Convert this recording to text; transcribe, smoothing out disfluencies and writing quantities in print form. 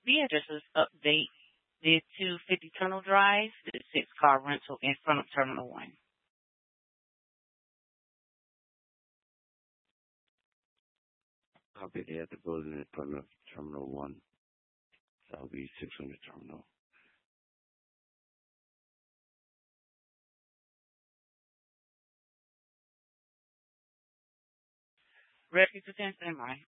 The addresses update the 250 Tunnel Drive, the 6-car rental in front of Terminal 1. I'll be there at the building in front of Terminal 1. So I'll be 600 Terminal. Rescue to 10 standby.